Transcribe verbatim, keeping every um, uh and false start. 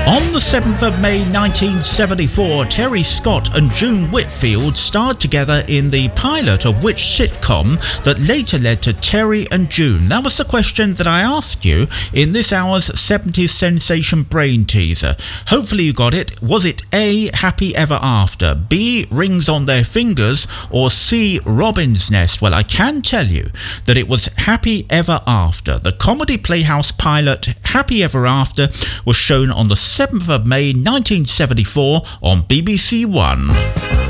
On the seventh of May nineteen seventy-four, Terry Scott and June Whitfield starred together in the pilot of which sitcom that later led to Terry and June? That was the question that I asked you in this hour's seventies Sensation Brain Teaser. Hopefully you got it. Was it A, Happy Ever After, B, Rings on Their Fingers, or C, Robin's Nest? Well, I can tell you that it was Happy Ever After. The comedy playhouse pilot Happy Ever After was shown on the seventh of May nineteen seventy-four on B B C One.